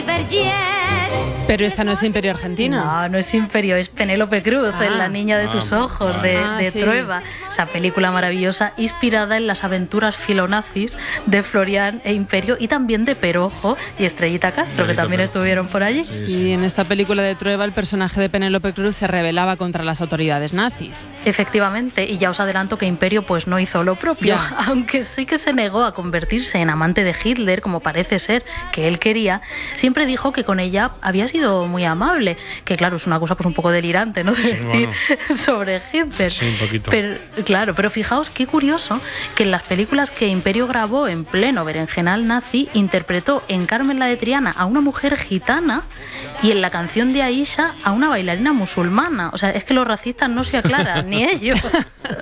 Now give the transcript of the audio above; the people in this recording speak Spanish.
Pero esta no es Imperio Argentina. No, no es Imperio, es Penélope Cruz, en La niña de tus ojos, de sí. Trueba. Esa película maravillosa, inspirada en las aventuras filonazis de Florian e Imperio, y también de Perojo y Estrellita Castro, que también estuvieron por allí. Sí, en esta película de Trueba el personaje de Penélope Cruz se rebelaba contra las autoridades nazis. Efectivamente, y ya os adelanto que Imperio pues no hizo lo propio, aunque sí que se negó a convertirse en amante de Hitler, como parece ser que él quería. Siempre dijo que con ella había sido muy amable, que claro, es una cosa pues un poco delirante, ¿no? De decir sobre Hitler. Sí, un poquito. Pero fijaos qué curioso que en las películas que Imperio grabó en pleno berenjenal nazi, interpretó en Carmen la de Triana a una mujer gitana y en la canción de Aisha a una bailarina musulmana. O sea, es que los racistas no se aclaran, ni ellos.